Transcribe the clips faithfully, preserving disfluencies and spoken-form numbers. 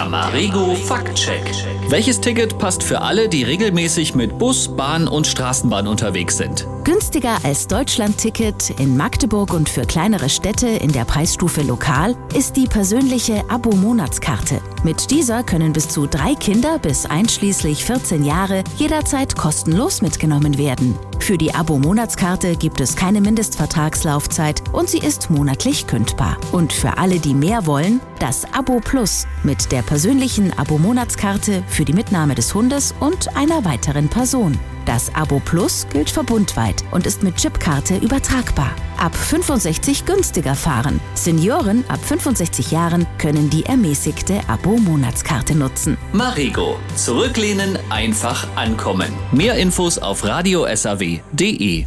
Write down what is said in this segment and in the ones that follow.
Marigo Faktcheck. Welches Ticket passt für alle, die regelmäßig mit Bus, Bahn und Straßenbahn unterwegs sind? Günstiger als Deutschland-Ticket in Magdeburg und für kleinere Städte in der Preisstufe Lokal ist die persönliche Abo-Monatskarte. Mit dieser können bis zu drei Kinder bis einschließlich vierzehn Jahre jederzeit kostenlos mitgenommen werden. Für die Abo-Monatskarte gibt es keine Mindestvertragslaufzeit und sie ist monatlich kündbar. Und für alle, die mehr wollen, das Abo Plus mit der persönlichen Abo-Monatskarte für die Mitnahme des Hundes und einer weiteren Person. Das Abo Plus gilt verbundweit und ist mit Chipkarte übertragbar. Ab fünfundsechzig günstiger fahren. Senioren ab fünfundsechzig Jahren können die ermäßigte Abo-Monatskarte nutzen. Marigo. Zurücklehnen, einfach ankommen. Mehr Infos auf radio s a w punkt d e.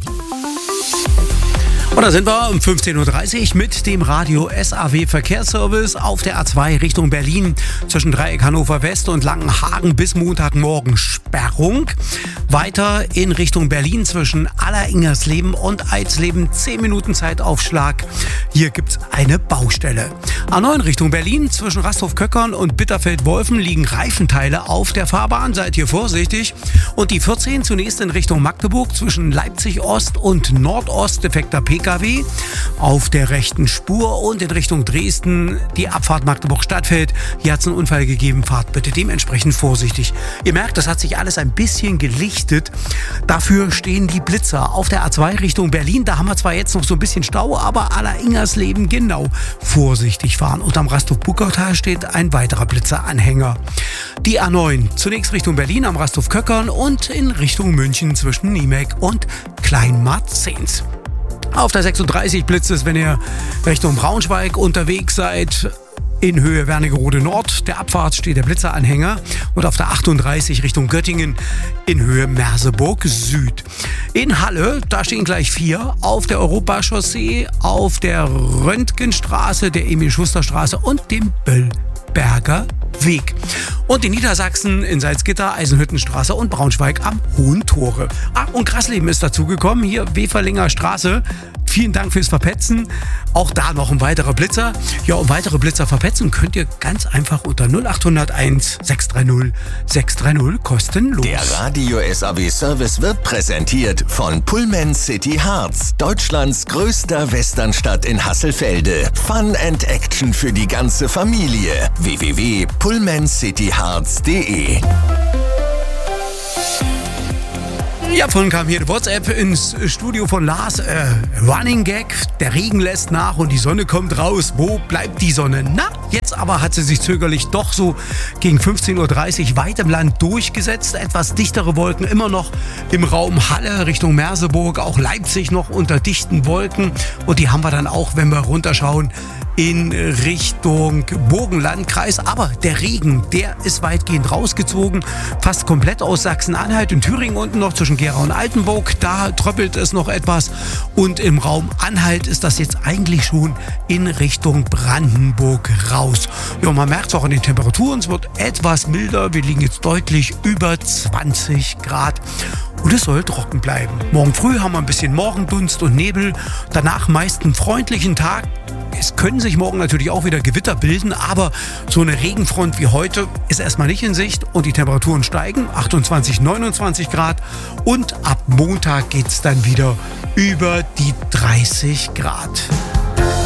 Und da sind wir um fünfzehn Uhr dreißig mit dem Radio S A W Verkehrsservice auf der A zwei Richtung Berlin zwischen Dreieck Hannover West und Langenhagen bis Montagmorgen Sperrung. Weiter in Richtung Berlin zwischen Aller-Ingersleben und Eisleben zehn Minuten Zeitaufschlag. Hier gibt's eine Baustelle. A neun Richtung Berlin zwischen Rasthof-Köckern und Bitterfeld-Wolfen liegen Reifenteile auf der Fahrbahn. Seid hier vorsichtig. Und die vierzehn zunächst in Richtung Magdeburg zwischen Leipzig Ost und Nordost defekter P K W auf der rechten Spur und in Richtung Dresden die Abfahrt Magdeburg-Stadtfeld. Hier hat es einen Unfall gegeben. Fahrt bitte dementsprechend vorsichtig. Ihr merkt, das hat sich alles ein bisschen gelichtet. Dafür stehen die Blitzer auf der A zwei Richtung Berlin. Da haben wir zwar jetzt noch so ein bisschen Stau, aber Aller-Ingersleben genau vorsichtig fahren. Und am Rasthof-Buckertal steht ein weiterer Blitzeranhänger. Die A neun zunächst Richtung Berlin am Rasthof-Köckern und in Richtung München zwischen Niemek und Kleinmarzens. Auf der sechsunddreißig blitzt es, wenn ihr Richtung Braunschweig unterwegs seid. In Höhe Wernigerode Nord, der Abfahrt steht der Blitzeranhänger. Und auf der achtunddreißig Richtung Göttingen in Höhe Merseburg Süd. In Halle, da stehen gleich vier. Auf der Europachaussee, auf der Röntgenstraße, der Emil-Schuster-Straße und dem Böllberger Weg. Und in Niedersachsen in Salzgitter, Eisenhüttenstraße und Braunschweig am Hohen Tore. Ah, und Grasleben ist dazugekommen. Hier Weferlinger Straße. Vielen Dank fürs Verpetzen. Auch da noch ein weiterer Blitzer. Ja, um weitere Blitzer verpetzen könnt ihr ganz einfach unter null acht null eins sechs drei null sechs drei null kostenlos. Der Radio S A W Service wird präsentiert von Pullman City Harz, Deutschlands größter Westernstadt in Hasselfelde. Fun and Action für die ganze Familie. w w w punkt pullman city harz punkt d e. Ja, vorhin kam hier eine WhatsApp ins Studio von Lars. Äh, Running Gag, der Regen lässt nach und die Sonne kommt raus. Wo bleibt die Sonne? Na, jetzt aber hat sie sich zögerlich doch so gegen fünfzehn Uhr dreißig weit im Land durchgesetzt. Etwas dichtere Wolken immer noch im Raum Halle Richtung Merseburg, auch Leipzig noch unter dichten Wolken. Und die haben wir dann auch, wenn wir runterschauen, in Richtung Burgenlandkreis. Aber der Regen, der ist weitgehend rausgezogen. Fast komplett aus Sachsen-Anhalt und Thüringen unten noch zwischen Gera und Altenburg. Da tröppelt es noch etwas. Und im Raum Anhalt ist das jetzt eigentlich schon in Richtung Brandenburg raus. Ja, man merkt es auch an den Temperaturen. Es wird etwas milder. Wir liegen jetzt deutlich über zwanzig Grad. Und es soll trocken bleiben. Morgen früh haben wir ein bisschen Morgendunst und Nebel. Danach meist einen freundlichen Tag. Es können sich morgen natürlich auch wieder Gewitter bilden, aber so eine Regenfront wie heute ist erstmal nicht in Sicht und die Temperaturen steigen, achtundzwanzig, neunundzwanzig Grad und ab Montag geht es dann wieder über die dreißig Grad.